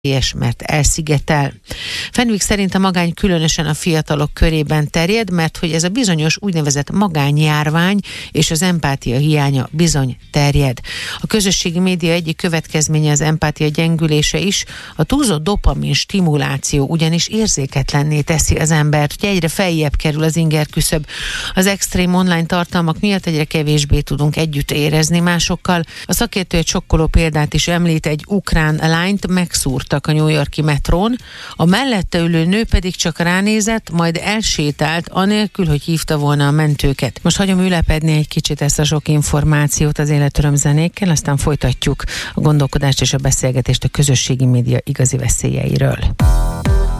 mert elszigetel. Fenwick szerint a magány különösen a fiatalok körében terjed, mert hogy ez a bizonyos úgynevezett magányjárvány és az empátia hiánya bizony terjed. A közösségi média egyik következménye az empátia gyengülése is, a túlzott dopamin stimuláció ugyanis érzéketlenné teszi az embert, hogy egyre feljebb kerül az inger küszöb. Az extrém online tartalmak miatt egyre kevésbé tudunk együtt érezni másokkal. A szakértő egy sokkoló példát is említ, egy ukrán lányt megszúrtak a New York-i metrón, a mellette ülő nő pedig csak ránézett, majd elsétált, anélkül, hogy hívta volna a mentőket. Most hagyom ülepedni egy kicsit ezt a sok információt az életöröm zenékkel, aztán folytatjuk a gondolkodást és a beszélgetést a közösségi média igazi veszélyeiről.